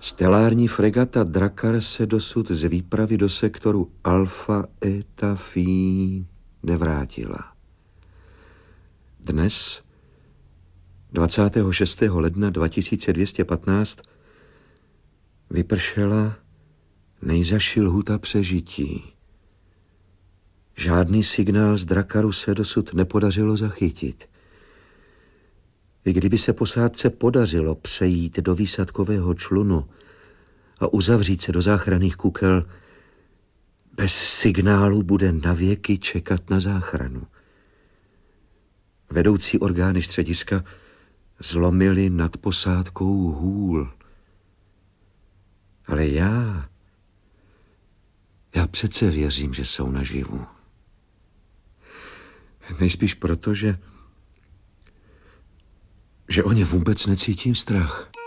Stelární fregata Drakar se dosud z výpravy do sektoru Alfa Eta Phi nevrátila. Dnes, 26. ledna 2215, vypršela nejzazší lhůta přežití. Žádný signál z Drakaru se dosud nepodařilo zachytit. I kdyby se posádce podařilo přejít do výsadkového člunu a uzavřít se do záchranných kukel, bez signálu bude navěky čekat na záchranu. Vedoucí orgány střediska zlomily nad posádkou hůl. Ale já přece věřím, že jsou naživu. Nejspíš proto, že o ně vůbec necítím strach.